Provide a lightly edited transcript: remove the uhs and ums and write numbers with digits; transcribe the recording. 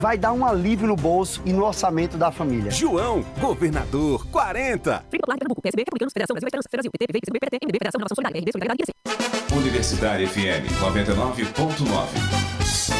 Vai dar um alívio no bolso e no orçamento da família. João, governador 40. PSB, Republicanos, Federação Brasil, Esperança, Brasil, PT, PSB, PDT, MDB, Federação Relação Solidária, RD, Solidariedade, Universitária FM 99.9.